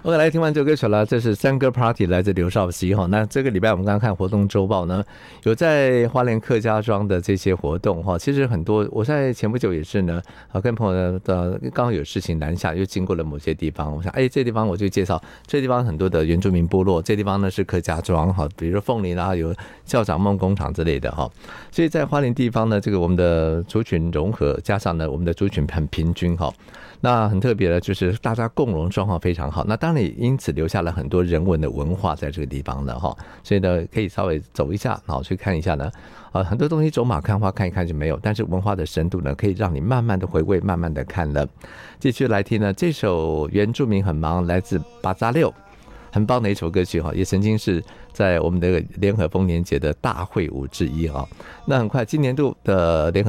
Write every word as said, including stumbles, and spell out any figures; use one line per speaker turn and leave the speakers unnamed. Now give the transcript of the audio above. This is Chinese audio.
OK， 来听完这首歌曲了，这是山歌 Party 来自刘少熙哈。那这个礼拜我们刚刚看活动周报呢，有在花莲客家庄的这些活动哈。其实很多，我在前不久也是呢，啊跟朋友的刚刚有事情南下，又经过了某些地方，我想哎这地方我就介绍，这地方很多的原住民部落，这地方呢是客家庄哈，比如说凤林啊有校长梦工厂之类的哈。所以在花莲地方呢，这个我们的族群融合，加上呢我们的族群很平均哈。那很特别的就是大家共荣状况非常好，那当然也因此留下了很多人文的文化在这个地方了哈，所以呢可以稍微走一下，然后去看一下呢，呃很多东西走马看花看一看就没有，但是文化的深度呢可以让你慢慢的回味，慢慢的看了。继续来听呢这首原住民很忙，来自八扎六，很棒的一首歌曲哈，也曾经是在我们的联合丰年节的大会舞之一哈。那很快今年度的联合